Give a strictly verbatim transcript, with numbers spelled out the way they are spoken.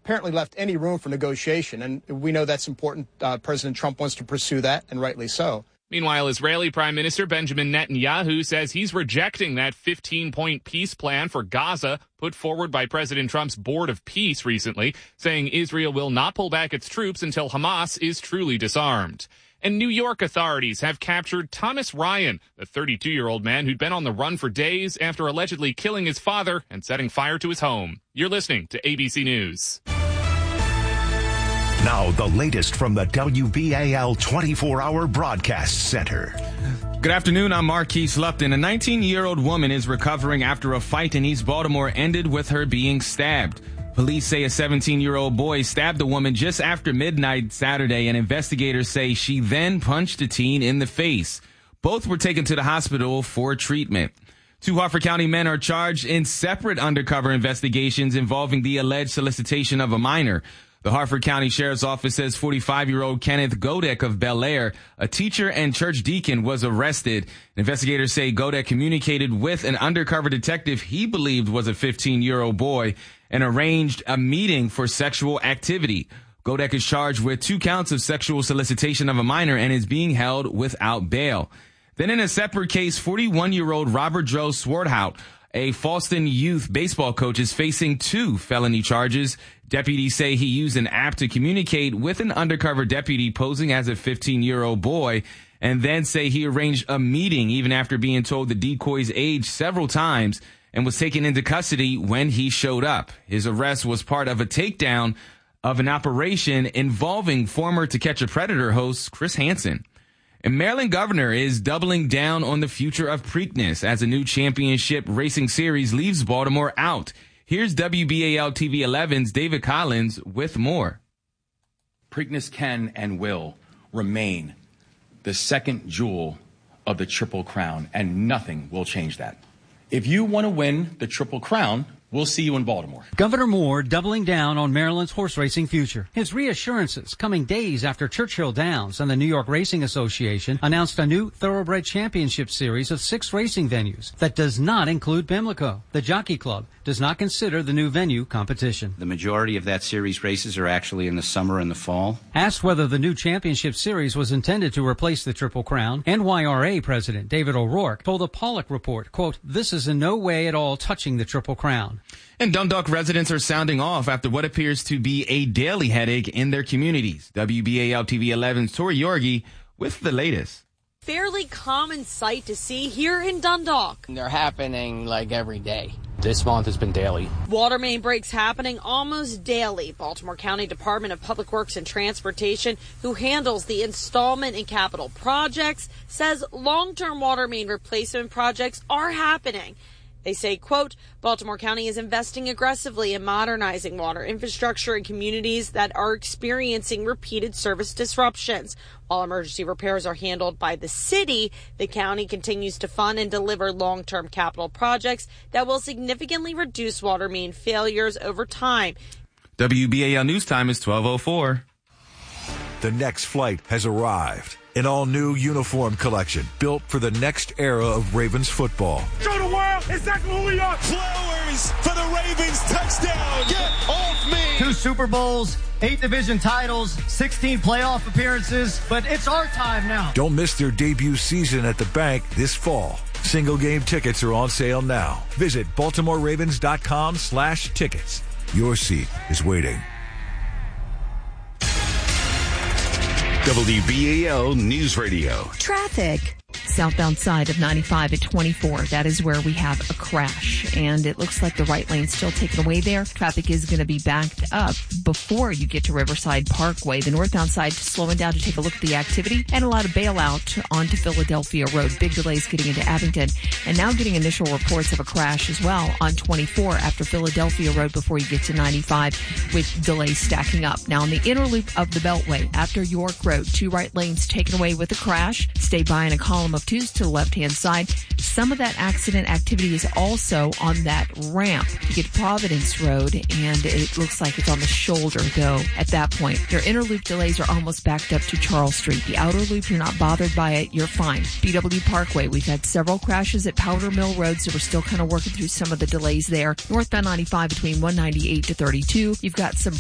apparently left any room for negotiation. And we know that's important. Uh, President Trump wants to pursue that, and rightly so. Meanwhile, Israeli Prime Minister Benjamin Netanyahu says he's rejecting that fifteen-point peace plan for Gaza put forward by President Trump's Board of Peace recently, saying Israel will not pull back its troops until Hamas is truly disarmed. And New York authorities have captured Thomas Ryan, the thirty-two-year-old man who'd been on the run for days after allegedly killing his father and setting fire to his home. You're listening to A B C News. Now, the latest from the W B A L twenty-four hour Broadcast Center. Good afternoon, I'm Marquise Lupton. A nineteen-year-old woman is recovering after a fight in East Baltimore ended with her being stabbed. Police say a seventeen-year-old boy stabbed the woman just after midnight Saturday, and investigators say she then punched the teen in the face. Both were taken to the hospital for treatment. Two Harford County men are charged in separate undercover investigations involving the alleged solicitation of a minor. The Harford County Sheriff's Office says forty-five-year-old Kenneth Godek of Bel Air, a teacher and church deacon, was arrested. Investigators say Godek communicated with an undercover detective he believed was a fifteen-year-old boy and arranged a meeting for sexual activity. Godek is charged with two counts of sexual solicitation of a minor and is being held without bail. Then in a separate case, forty-one-year-old Robert Joe Swardhout, a Falston youth baseball coach, is facing two felony charges. Deputies say he used an app to communicate with an undercover deputy posing as a fifteen-year-old boy, and then say he arranged a meeting even after being told the decoy's age several times, and was taken into custody when he showed up. His arrest was part of a takedown of an operation involving former To Catch a Predator host Chris Hansen. And Maryland governor is doubling down on the future of Preakness as a new championship racing series leaves Baltimore out. Here's W B A L T V eleven's David Collins with more. Preakness can and will remain the second jewel of the Triple Crown, and nothing will change that. If you want to win the Triple Crown, we'll see you in Baltimore. Governor Moore doubling down on Maryland's horse racing future. His reassurances coming days after Churchill Downs and the New York Racing Association announced a new Thoroughbred Championship series of six racing venues that does not include Pimlico. The Jockey Club does not consider the new venue competition. The majority of that series races are actually in the summer and the fall. Asked whether the new championship series was intended to replace the Triple Crown, N Y R A President David O'Rourke told the Pollock Report, quote, "This is in no way at all touching the Triple Crown." And Dundalk residents are sounding off after what appears to be a daily headache in their communities. W B A L T V eleven's Tori Yorgi with the latest. Fairly common sight to see here in Dundalk. They're happening like every day. This month has been daily. Water main breaks happening almost daily. Baltimore County Department of Public Works and Transportation, who handles the installment and capital projects, says long-term water main replacement projects are happening. They say, quote, Baltimore County is investing aggressively in modernizing water infrastructure in communities that are experiencing repeated service disruptions. While emergency repairs are handled by the city, the county continues to fund and deliver long-term capital projects that will significantly reduce water main failures over time. W B A L News Time is twelve oh four. The next flight has arrived. An all-new uniform collection built for the next era of Ravens football. Show the world exactly who we are. Flowers for the Ravens touchdown. Get off me. Two Super Bowls, eight division titles, sixteen playoff appearances, but it's our time now. Don't miss their debut season at the bank this fall. Single game tickets are on sale now. Visit BaltimoreRavens.com slash tickets. Your seat is waiting. W B A L News Radio. Traffic. Southbound side of ninety-five at twenty-four. That is where we have a crash, and it looks like the right lane's still taken away there. Traffic is going to be backed up before you get to Riverside Parkway. The northbound side slowing down to take a look at the activity, and a lot of bailout onto Philadelphia Road. Big delays getting into Abington, and now getting initial reports of a crash as well on twenty-four after Philadelphia Road before you get to ninety-five, with delays stacking up. Now on the inner loop of the Beltway after York Road, two right lanes taken away with a crash. Stay by in a column of twos to the left-hand side. Some of that accident activity is also on that ramp to get to Providence Road, and it looks like it's on the shoulder, though, at that point. Your inner loop delays are almost backed up to Charles Street. The outer loop, you're not bothered by it. You're fine. B W Parkway, we've had several crashes at Powder Mill Road, so we're still kind of working through some of the delays there. Northbound ninety-five between one ninety-eight to thirty-two. You've got some